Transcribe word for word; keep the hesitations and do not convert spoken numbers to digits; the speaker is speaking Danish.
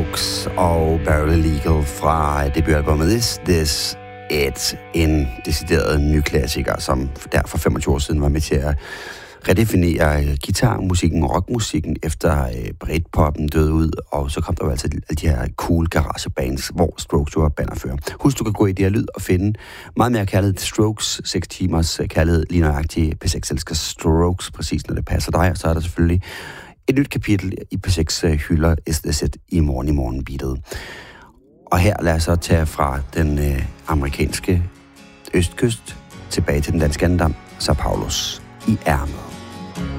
Strokes og Barely Legal fra debutalbummet This This It, en decideret ny klassiker, som der for femogtyve år siden var med til at redefinere guitarmusikken og rockmusikken efter Britpoppen døde ud, og så kom der jo altså alle de her cool garagebands, hvor Strokes var bannerfører. Husk, du kan gå i det her lyd og finde meget mere kærlighed til Strokes, seks timers kærlighed, lige nøjagtigt. P seks elsker Strokes, præcis når det passer dig, og så er der selvfølgelig et nyt kapitel i P seks hylder S D Z i morgen i morgen beatet. Og her lad os så tage fra den øh, amerikanske østkyst tilbage til den danske andendam, Sao Paulos i ærmet.